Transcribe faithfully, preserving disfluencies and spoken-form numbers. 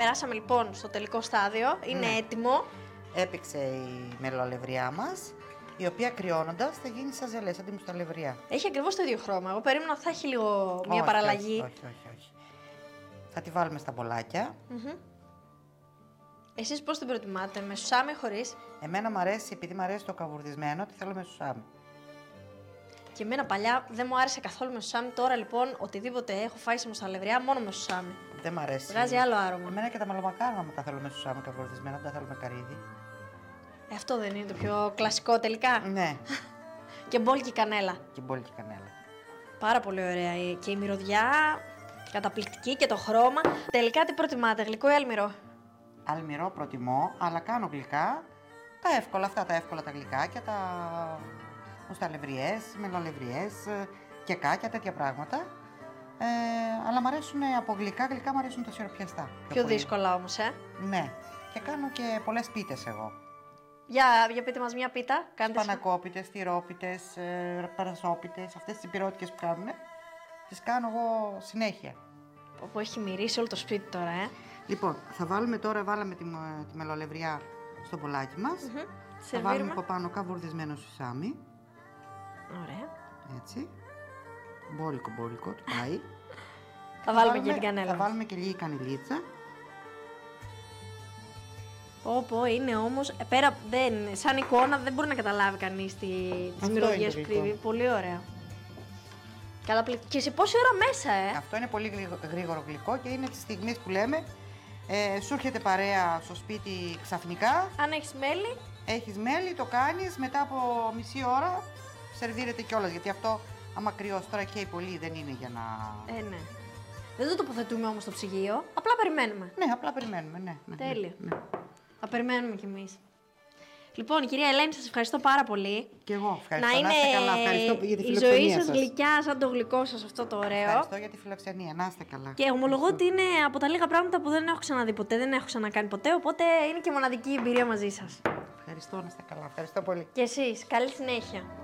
Περάσαμε λοιπόν στο τελικό στάδιο. Είναι Ναι. έτοιμο. Έπαιξε η μελολευριά μας, η οποία κρυώνοντας θα γίνει σαν ζελέ, σαν τη μουσταλευριά. Έχει ακριβώς το ίδιο χρώμα. Εγώ περίμενα ότι θα έχει λίγο μια Όχι, παραλλαγή. Όχι, όχι, όχι, όχι. Θα τη βάλουμε στα μπολάκια. Mm-hmm. Εσείς πώς την προτιμάτε, με σουσάμι ή χωρίς? Εμένα μου αρέσει, επειδή μου αρέσει το καβουρδισμένο, τη θέλω με σουσάμι. Και εμένα παλιά δεν μου άρεσε καθόλου με σουσάμι. Τώρα λοιπόν, οτιδήποτε έχω φάει σε μουσταλευριά, μόνο με σουσάμι. Δεν μ' αρέσει. Βγάζει άλλο άρωμα. Εμένα και τα μελομακάρονα μου τα θέλω με σουσάμι καβουρδισμένα, δεν τα θέλω με καρύδι. Ε, αυτό δεν είναι το πιο κλασικό τελικά? Ναι, Και μπόλικη κανέλα. και μπόλικη κανέλα. Πάρα πολύ ωραία. Και η μυρωδιά, καταπληκτική και το χρώμα. Τελικά τι προτιμάτε, γλυκό ή αλμυρό? Αλμυρό προτιμώ, αλλά κάνω γλυκά. Τα εύκολα, αυτά τα εύκολα τα γλυκάκια, τα μουσταλευριές, μελολευριές, κεκάκια, τέτοια πράγματα. Ε, αλλά μ' αρέσουν από γλυκά, γλυκά μ' αρέσουν τα σιροπιαστά. Πιο πολύ. δύσκολα όμως, ε. Ναι, και κάνω και πολλές πίτες εγώ. Για, για πείτε μας μια πίτα. Κάντε Πανακόπιτες, τυρόπιτες, ε, παρασόπιτες, αυτές τις υπηρώτικες που κάνουν, τις κάνω εγώ συνέχεια. Όπου έχει μυρίσει όλο το σπίτι τώρα, ε. Λοιπόν, θα βάλουμε τώρα, βάλαμε τη, τη μελολευριά στο μπολάκι μας. Mm-hmm. Θα βάλουμε από πάνω καβουρδισμένο σουσάμι. Ωραία. Έτσι. Μπόλικο, μπόλικο, του πάει. Θα βάλουμε και την κανέλα. Θα βάλουμε και λίγη κανελίτσα. Πω πω, είναι όμως, ε, πέρα, δεν, σαν εικόνα δεν μπορεί να καταλάβει κανείς τι, τις Αυτό μυρωδιές είναι που το κρύβει. Πολύ ωραία. Καταπληκτική. Και σε πόση ώρα μέσα, ε. Αυτό είναι πολύ γρήγορο, γρήγορο γλυκό και είναι τη στιγμή που λέμε ε, σου έρχεται παρέα στο σπίτι ξαφνικά. Αν έχεις μέλι. Έχεις μέλι, το κάνεις, μετά από μισή ώρα σερβίρεται κιόλας. Γιατί αυτό, άμα κρυώσει τώρα καίει πολύ, δεν είναι για να. Ε, ναι. Δεν το τοποθετούμε όμως στο ψυγείο. Απλά περιμένουμε. Ναι, απλά περιμένουμε, ναι. ναι Τέλεια. Ναι, ναι. Θα περιμένουμε κι εμείς. Λοιπόν, κυρία Ελένη, σας ευχαριστώ πάρα πολύ. Και εγώ ευχαριστώ. Να είναι είστε καλά. Ευχαριστώ για τη η φιλοξενία ζωή σας σας. γλυκιά σαν το γλυκό σας αυτό το ωραίο. Ευχαριστώ για τη φιλοξενία. Να είστε καλά. Και ομολογώ ότι είναι από τα λίγα πράγματα που δεν έχω ξαναδεί ποτέ, δεν έχω ξανακάνει ποτέ, οπότε είναι και μοναδική εμπειρία μαζί σας. Ευχαριστώ, να είστε καλά. Ευχαριστώ πολύ. Και εσείς, καλή συνέχεια.